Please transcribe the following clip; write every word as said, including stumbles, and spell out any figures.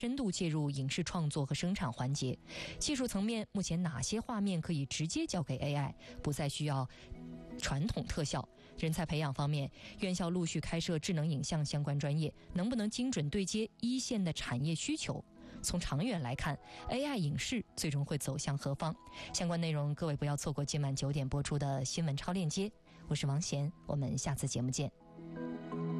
深度介入影视创作和生产环节。技术层面，目前哪些画面可以直接交给 A I， 不再需要传统特效？人才培养方面，院校陆续开设智能影像相关专业，能不能精准对接一线的产业需求？从长远来看 ，A I 影视最终会走向何方？相关内容各位不要错过今晚九点播出的新闻超链接。我是王贤，我们下次节目见。